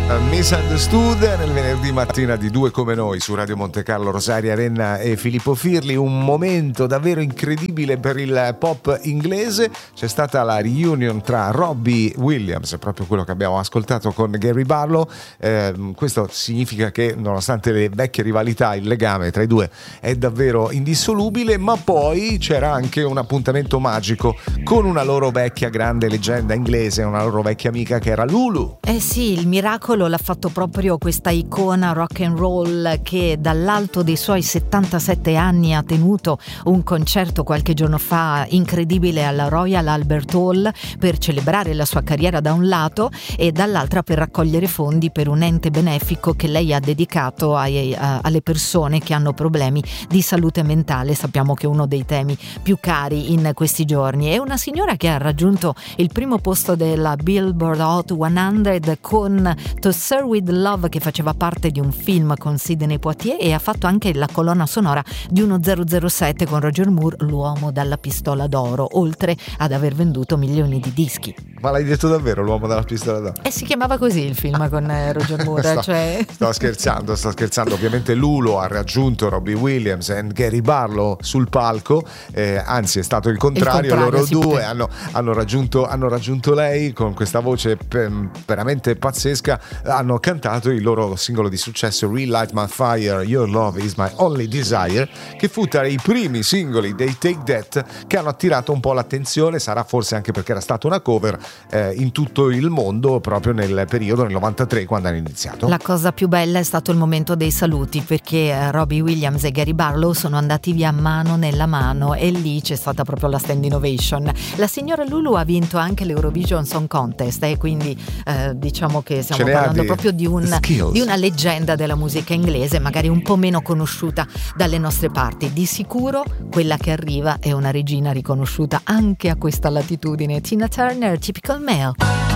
Misunderstood nel venerdì mattina di Due come noi su Radio Monte Carlo, Rosaria Renna e Filippo Firli. Un momento davvero incredibile per il pop inglese. C'è stata la reunion tra Robbie Williams, proprio quello che abbiamo ascoltato, con Gary Barlow. Questo significa che nonostante le vecchie rivalità il legame tra i due è davvero indissolubile, ma poi c'era anche un appuntamento magico con una loro vecchia grande leggenda inglese, una loro vecchia amica che era Lulu. Sì, il miracolo l'ha fatto proprio questa icona rock and roll che dall'alto dei suoi 77 anni ha tenuto un concerto qualche giorno fa incredibile alla Royal Albert Hall per celebrare la sua carriera da un lato e dall'altra per raccogliere fondi per un ente benefico che lei ha dedicato alle persone che hanno problemi di salute mentale. Sappiamo che è uno dei temi più cari in questi giorni. È una signora che ha raggiunto il primo posto della Billboard Hot 100 con To Sir With Love, che faceva parte di un film con Sidney Poitier, e ha fatto anche la colonna sonora di uno 007 con Roger Moore, l'uomo dalla pistola d'oro, oltre ad aver venduto milioni di dischi. Ma l'hai detto davvero, l'uomo dalla pistola d'oro? Si chiamava così il film con Roger Moore. Sto scherzando. Ovviamente Lulu ha raggiunto Robbie Williams e Gary Barlow sul palco, anzi è stato il contrario, loro due hanno raggiunto lei con questa voce veramente pazzesca. Hanno cantato il loro singolo di successo Relight My Fire, Your Love Is My Only Desire, che fu tra i primi singoli dei Take That che hanno attirato un po' l'attenzione. Sarà forse anche perché era stata una cover in tutto il mondo proprio nel periodo, nel 93, quando hanno iniziato. La cosa più bella è stato il momento dei saluti, perché Robbie Williams e Gary Barlow sono andati via mano nella mano e lì c'è stata proprio la standing ovation. La signora Lulu ha vinto anche l'Eurovision Song Contest e quindi diciamo che stiamo parlando proprio di una leggenda della musica inglese, magari un po' meno conosciuta dalle nostre parti. Di sicuro quella che arriva è una regina riconosciuta anche a questa latitudine. Tina Turner, Typical Male.